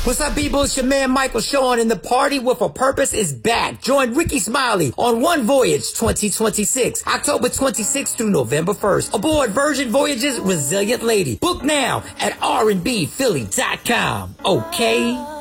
What's up, people? It's your man Michael Sean, and the Party with a Purpose is back. Join Ricky Smiley on One Voyage 2026, October 26th through November 1st. Aboard Virgin Voyages Resilient Lady. Book now at rnbphilly.com. Okay?